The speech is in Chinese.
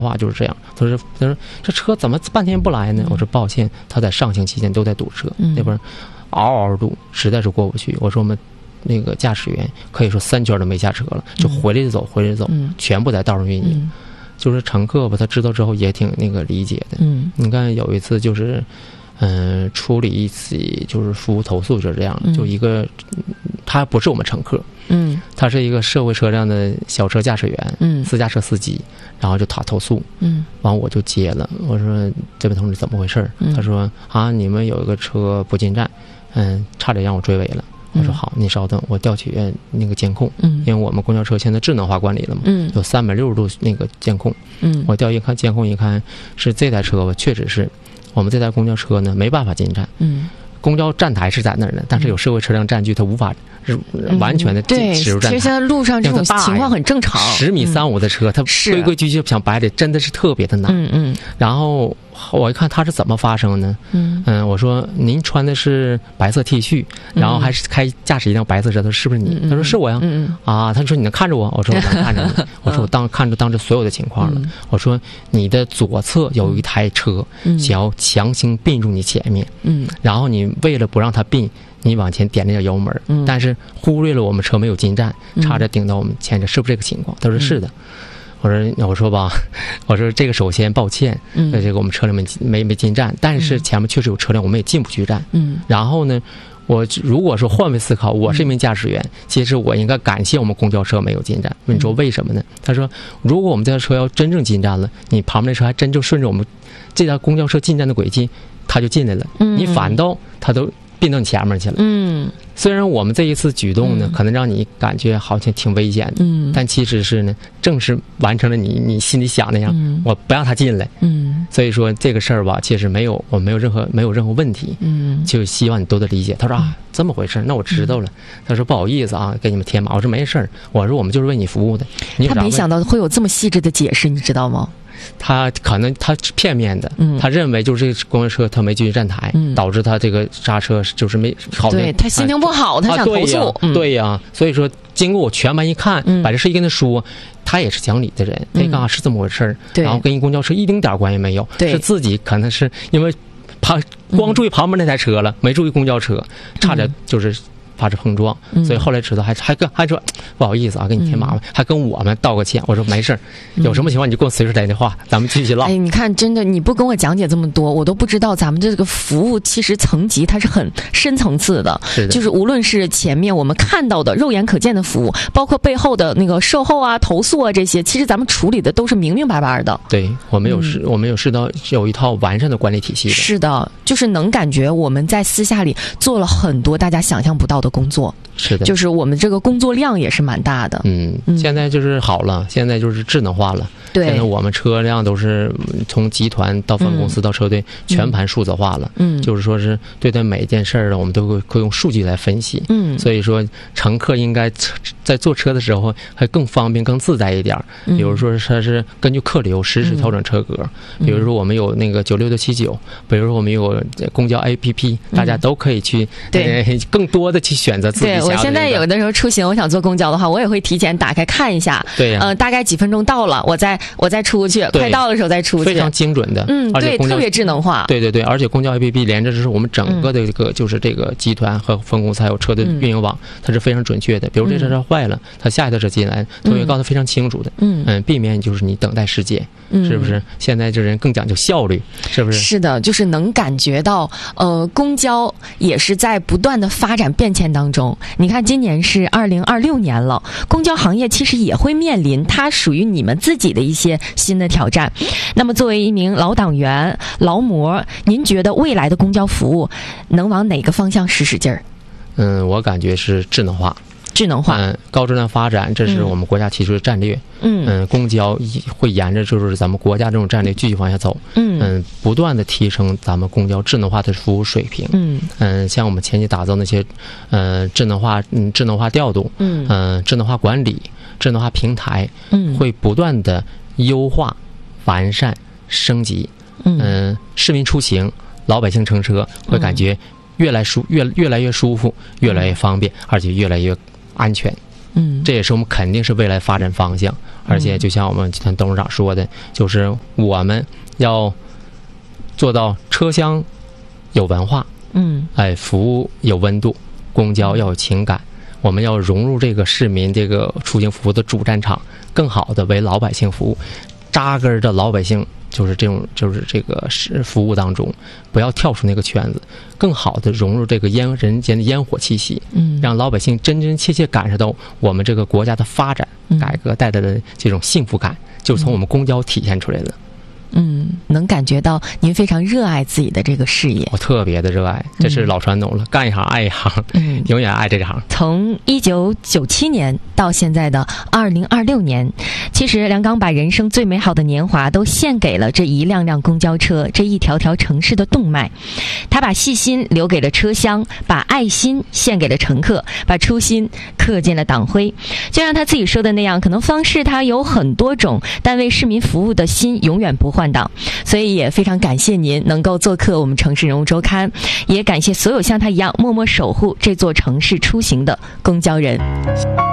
话就是这样，他说这车怎么半天不来呢？我说抱歉，他在上行期间都在堵车，那边嗷嗷堵，实在是过不去。我说我们那个驾驶员可以说3圈都没下车了，就回来就走，全部在道上运营。就是乘客吧，他知道之后也挺那个理解的。你看有一次就是处理一起就是服务投诉就是这样，就一个他不是我们乘客，他是一个社会车辆的小车驾驶员，私家车司机，然后就他投诉，完我就接了，我说这位同志怎么回事？他说啊，你们有一个车不进站，差点让我追尾了。我说好，你稍等，我调取那个监控，因为我们公交车现在智能化管理了嘛，有360度那个监控，我调一看监控一看是这台车吧，确实是我们这台公交车呢没办法进站，公交站台是在那儿的，但是有社会车辆占据，它无法完全的驶入站台。 其实现在路上这种情况很正常 ，10米35的车，它规规矩矩想摆的真的是特别的难。然后我一看他是怎么发生呢？我说您穿的是白色 T 恤，然后还是驾驶一辆白色车，他说是不是你？他说是我呀。他说你能看着我？我说我能看着你。我说我看着当着所有的情况了。我说你的左侧有一台车想要强行并入你前面，然后你为了不让它并，你往前点了点油门，但是忽略了我们车没有进站，差点顶到我们前车，是不是这个情况？他说是的。我说吧，我说这个首先抱歉，这个我们车辆没进站，但是前面确实有车辆，我们也进不去站。然后呢，我如果说换位思考，我是一名驾驶员，其实我应该感谢我们公交车没有进站。你说为什么呢？他说，如果我们这辆车要真正进站了，你旁边的车还真正顺着我们这条公交车进站的轨迹，他就进来了，你反倒他都并到你前面去了。虽然我们这一次举动呢，可能让你感觉好像挺危险的，但其实是呢，正是完成了你心里想那样，我不让他进来。所以说这个事儿吧，其实我没有任何问题。就希望你多多理解。他说啊，这么回事，那我知道了。他说不好意思啊，给你们添麻烦。我说没事儿，我说我们就是为你服务的。 他没想到会有这么细致的解释，你知道吗？ 他可能他片面的，他认为就是这个公交车他没进去站台，导致他这个刹车就是没好的， 对他心情不好，他想投诉。 对呀，所以说经过我全盘一看，把这事一跟他说，他也是讲理的人，他告诉是这么回事儿，然后跟公交车一丁点关系没有，是自己可能是因为光注意旁边那台车了，没注意公交车，差点就是发生碰撞，所以后来知道还说不好意思啊，给你添麻烦，还跟我们道个歉。我说没事，有什么情况你就跟我随时打电话，咱们继续唠。 你看，真的你不跟我讲解这么多，我都不知道咱们这个服务其实层级它是很深层次的。 是的， 就是无论是前面我们看到的肉眼可见的服务，包括背后的那个售后啊、投诉啊这些，其实咱们处理的都是明明白白的。 对，我们有一套完善的管理体系的。 是的，就是能感觉我们在私下里做了很多大家想象不到的工作。 是的， 就是我们这个工作量也是蛮大的。 现在就是好了，现在就是智能化了。 对， 现在我们车辆都是从集团到分公司到车队全盘数字化了。就是说是对待每一件事儿，我们都会用数据来分析。所以说乘客应该在坐车的时候还更方便、更自在一点。比如说它是根据客流实时调整车格，比如说我们有那个96-79，比如说我们有公交 APP，大家都可以去更多的去选择自己。 对，我现在有的时候出行，我想坐公交的话，我也会提前打开看一下。 对呀， 大概几分钟到了，我再出去，快到的时候再出去， 非常精准的。而且对，特别智能化。 对，而且公交 APP 连着是我们整个的这个就是这个集团和分公司还有车队运营网，它是非常准确的。比如这车坏了，它下一台车进来，它会告诉非常清楚的。避免就是你等待时间，是不是？现在这人更讲究效率，是不是？ 是的，就是能感觉到，公交也是在不断的发展变迁当中。你看，今年是2026年了，公交行业其实也会面临它属于你们自己的一些新的挑战。那么，作为一名老党员、劳模，您觉得未来的公交服务能往哪个方向使劲儿？ 我感觉是智能化。高质量发展，这是我们国家提出的战略。公交会沿着就是咱们国家这种战略继续往下走。不断的提升咱们公交智能化的服务水平。像我们前期打造那些智能化调度，智能化管理、智能化平台，会不断的优化、完善、升级。市民出行、老百姓乘车会感觉越来越舒服，越来越方便，而且越来越安全。 这也是我们肯定是未来发展方向。而且就像我们集团董事长说的，就是我们要做到车厢有文化，服务有温度，公交要有情感，我们要融入这个市民这个出行服务的主战场，更好的为老百姓服务，扎根的老百姓就是这个服务当中，不要跳出那个圈子，更好的融入这个人间的烟火气息，让老百姓真真切切感受到我们这个国家的发展改革带来的这种幸福感，就从我们公交体现出来了。 能感觉到您非常热爱自己的这个事业。 我特别的热爱，这是老传统了，干一行爱一行，永远爱这个行。 从1997年到现在的2026年，其实梁刚把人生最美好的年华都献给了这一辆辆公交车，这一条条城市的动脉。他把细心留给了车厢，把爱心献给了乘客，把初心刻进了党徽。就像他自己说的那样，可能方式他有很多种，但为市民服务的心永远不换挡。所以也非常感谢您能够做客我们城市人物周刊，也感谢所有像他一样默默守护这座城市出行的公交人。